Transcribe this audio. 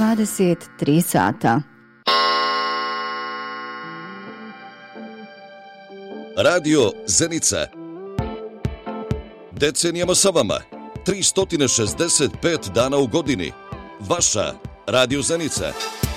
23 sata. Radio Zenica. Decenijama sa vama. 365 dana u godini. Vaša Radio Zenica.